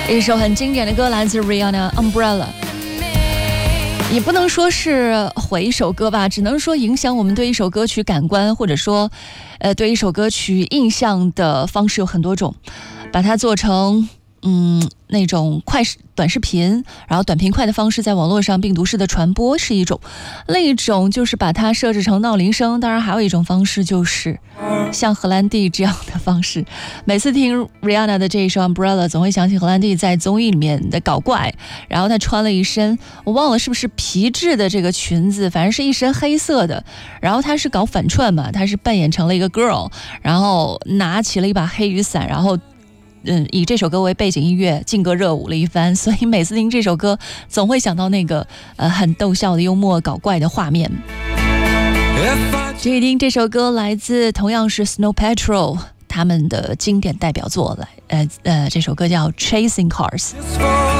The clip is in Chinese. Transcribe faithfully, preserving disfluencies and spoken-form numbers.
一首很经典的歌来自 Rihanna Umbrella， 也不能说是毁一首歌吧，只能说影响我们对一首歌曲感官，或者说呃对一首歌曲印象的方式有很多种，把它做成嗯那种快短视频，然后短平快的方式在网络上病毒式的传播是一种，另一种就是把它设置成闹铃声，当然还有一种方式就是像荷兰弟这样的方式。每次听 Rihanna 的这一首 Umbrella 总会想起荷兰弟在综艺里面的搞怪，然后他穿了一身我忘了是不是皮质的这个裙子，反正是一身黑色的，然后他是搞反串嘛，他是扮演成了一个 girl， 然后拿起了一把黑雨伞，然后嗯，以这首歌为背景音乐劲歌热舞了一番，所以每次听这首歌总会想到那个呃很逗笑的幽默搞怪的画面。这一听这首歌来自同样是 Snow Patrol 他们的经典代表作来呃呃这首歌叫 Chasing Cars。